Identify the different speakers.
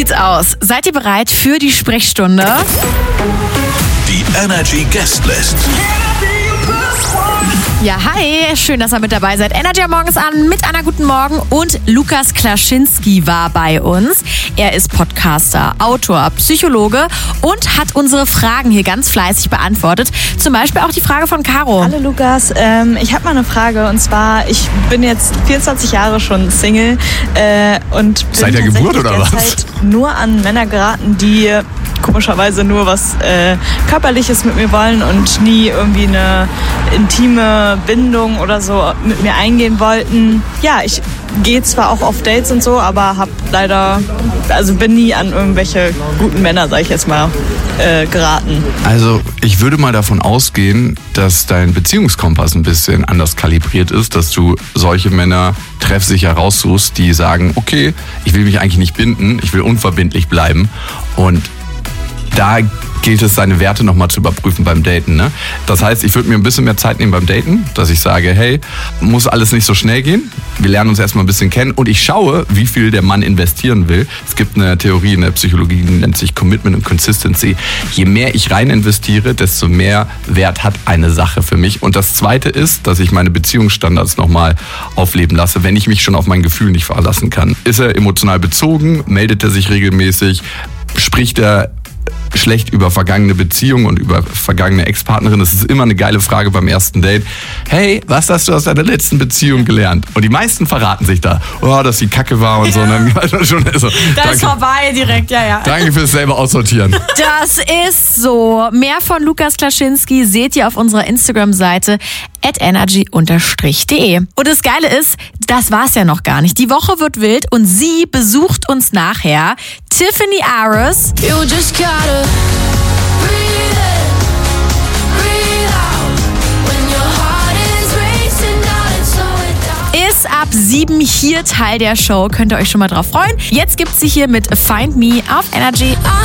Speaker 1: sieht's aus? Seid ihr bereit für die Sprechstunde?
Speaker 2: Die Energy Guestlist.
Speaker 1: Ja, hi, schön, dass ihr mit dabei seid. Energy morgens an mit Anna, guten Morgen. Und Lukas Klaschinski war bei uns. Er ist Podcaster, Autor, Psychologe und hat unsere Fragen hier ganz fleißig beantwortet. Zum Beispiel auch die Frage von Caro.
Speaker 3: Hallo Lukas, ich habe mal eine Frage und zwar, ich bin jetzt 24 Jahre schon Single und bin
Speaker 2: Seit der Geburt oder was?
Speaker 3: derzeit nur an Männer geraten, die komischerweise nur was Körperliches mit mir wollen und nie irgendwie eine intime Bindung oder so mit mir eingehen wollten. Ja, ich gehe zwar auch auf Dates und so, aber bin nie an irgendwelche guten Männer, sag ich jetzt mal, geraten.
Speaker 4: Also ich würde mal davon ausgehen, dass dein Beziehungskompass ein bisschen anders kalibriert ist, dass du solche Männer treffsicher raussuchst, die sagen, okay, ich will mich eigentlich nicht binden, ich will unverbindlich bleiben und da gilt es, seine Werte nochmal zu überprüfen beim Daten. Ne? Das heißt, ich würde mir ein bisschen mehr Zeit nehmen beim Daten, dass ich sage, hey, muss alles nicht so schnell gehen. Wir lernen uns erstmal ein bisschen kennen und ich schaue, wie viel der Mann investieren will. Es gibt eine Theorie in der Psychologie, die nennt sich Commitment und Consistency. Je mehr ich rein investiere, desto mehr Wert hat eine Sache für mich. Und das Zweite ist, dass ich meine Beziehungsstandards nochmal aufleben lasse, wenn ich mich schon auf mein Gefühl nicht verlassen kann. Ist er emotional bezogen? Meldet er sich regelmäßig? Spricht er schlecht über vergangene Beziehungen und über vergangene Ex-Partnerin? Das ist immer eine geile Frage beim ersten Date. Hey, was hast du aus deiner letzten Beziehung gelernt? Und die meisten verraten sich da, dass die Kacke war und so. Und dann schon,
Speaker 1: Da ist vorbei direkt, ja.
Speaker 4: Danke fürs selber aussortieren.
Speaker 1: Das ist so. Mehr von Lukas Klaschinski seht ihr auf unserer Instagram-Seite @energy_de. Und das Geile ist, das war's ja noch gar nicht. Die Woche wird wild und sie besucht uns nachher. Tiffany Aris
Speaker 5: You just gotta breathe in, breathe out. When your heart is racing, now slow it down.
Speaker 1: ist ab 7 hier Teil der Show. Könnt ihr euch schon mal drauf freuen. Jetzt gibt's sie hier mit Find Me auf Energy.